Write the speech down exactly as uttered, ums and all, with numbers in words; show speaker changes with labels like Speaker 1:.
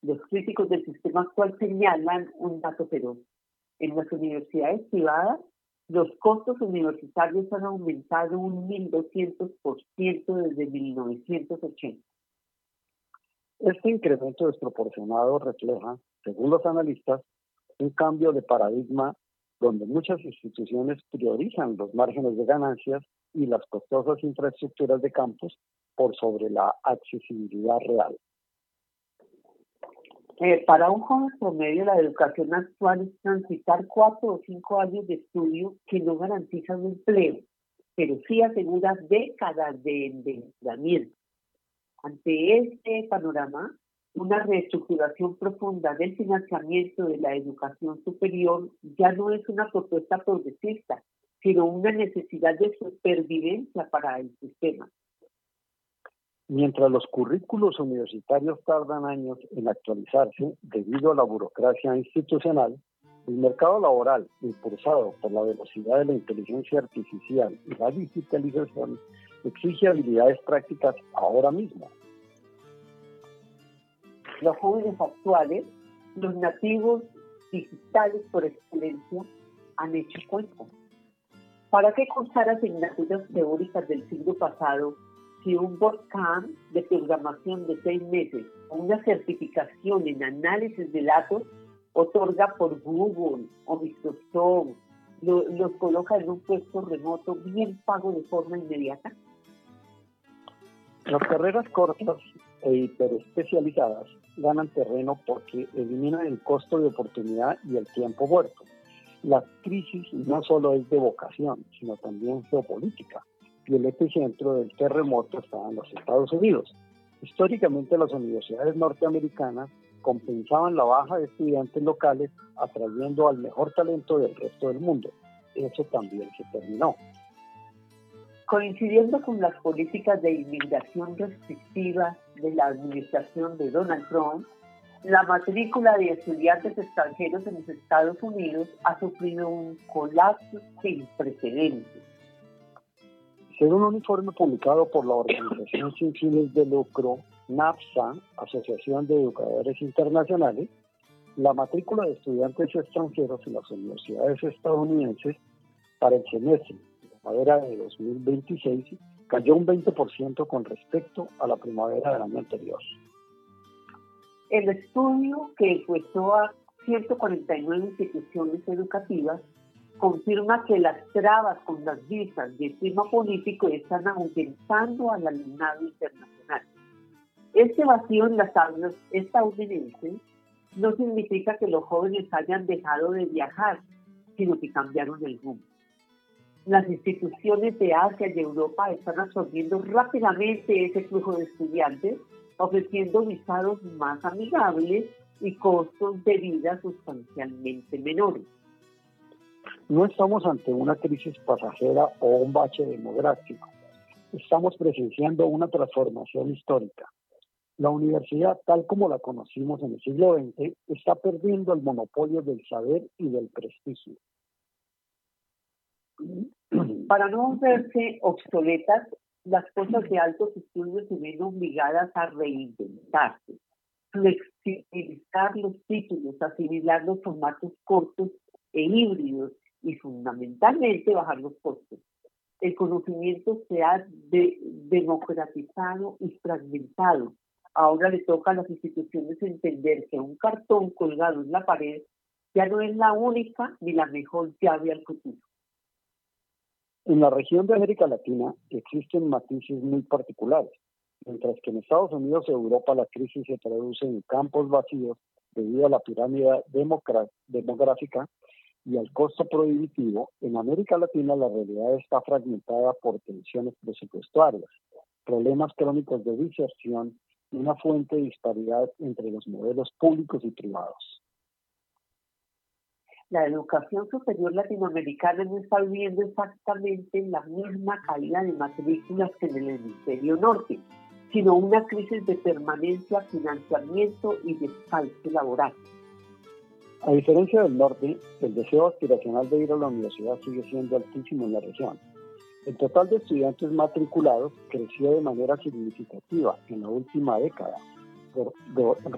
Speaker 1: Los críticos del sistema actual señalan un dato feroz. En las universidades privadas, los costos universitarios han aumentado un mil doscientos por ciento desde mil novecientos ochenta.
Speaker 2: Este incremento desproporcionado refleja, según los analistas, un cambio de paradigma donde muchas instituciones priorizan los márgenes de ganancias y las costosas infraestructuras de campus por sobre la accesibilidad real.
Speaker 1: Eh, para un joven promedio, la educación actual es transitar cuatro o cinco años de estudio que no garantizan un empleo, pero sí asegura décadas de endeudamiento. Ante este panorama, una reestructuración profunda del financiamiento de la educación superior ya no es una propuesta progresista, sino una necesidad de supervivencia para el sistema.
Speaker 2: Mientras los currículos universitarios tardan años en actualizarse debido a la burocracia institucional, el mercado laboral, impulsado por la velocidad de la inteligencia artificial y la digitalización, exige habilidades prácticas ahora mismo.
Speaker 1: Los jóvenes actuales, los nativos digitales por excelencia, han hecho cuenta. ¿Para qué cursar asignaturas teóricas del siglo pasado si un bootcamp de programación de seis meses o una certificación en análisis de datos otorga por Google o Microsoft, lo, los coloca en un puesto remoto bien pago de forma inmediata?
Speaker 2: Las carreras cortas e hiperespecializadas ganan terreno porque eliminan el costo de oportunidad y el tiempo muerto. La crisis no solo es de vocación, sino también geopolítica, y el epicentro del terremoto está en los Estados Unidos. Históricamente, las universidades norteamericanas compensaban la baja de estudiantes locales atrayendo al mejor talento del resto del mundo. Eso también se terminó.
Speaker 1: Coincidiendo con las políticas de inmigración restrictivas de la administración de Donald Trump, la matrícula de estudiantes extranjeros en los Estados Unidos ha sufrido un colapso sin precedentes.
Speaker 2: Según un informe publicado por la organización sin fines de lucro NAFSA, Asociación de Educadores Internacionales, la matrícula de estudiantes extranjeros en las universidades estadounidenses para el semestre de primavera de dos mil veintiséis cayó un veinte por ciento con respecto a la primavera del año anterior.
Speaker 1: El estudio, que encuestó a ciento cuarenta y nueve instituciones educativas, confirma que las trabas con las visas de clima político están aumentando al alumnado internacional. Este vacío en las aulas estadounidenses no significa que los jóvenes hayan dejado de viajar, sino que cambiaron el rumbo. Las instituciones de Asia y Europa están absorbiendo rápidamente ese flujo de estudiantes, ofreciendo visados más amigables y costos de vida sustancialmente menores.
Speaker 2: No estamos ante una crisis pasajera o un bache demográfico. Estamos presenciando una transformación histórica. La universidad, tal como la conocimos en el siglo veinte, está perdiendo el monopolio del saber y del prestigio.
Speaker 1: Para no verse obsoletas, las cosas de altos estudios se ven obligadas a reinventarse, flexibilizar los títulos, asimilar los formatos cortos e híbridos y fundamentalmente bajar los costos. El conocimiento se ha de- democratizado y fragmentado. Ahora le toca a las instituciones entender que un cartón colgado en la pared ya no es la única ni la mejor llave al futuro.
Speaker 2: En la región de América Latina existen matices muy particulares. Mientras que en Estados Unidos y Europa la crisis se traduce en campos vacíos debido a la pirámide democra- demográfica y al costo prohibitivo, en América Latina la realidad está fragmentada por tensiones presupuestarias, problemas crónicos de diserción y una fuente de disparidad entre los modelos públicos y privados.
Speaker 1: La educación superior latinoamericana no está viviendo exactamente la misma caída de matrículas que en el hemisferio norte, sino una crisis de permanencia, financiamiento y descalce laboral.
Speaker 2: A diferencia del norte, el deseo aspiracional de ir a la universidad sigue siendo altísimo en la región. El total de estudiantes matriculados creció de manera significativa en la última década, por,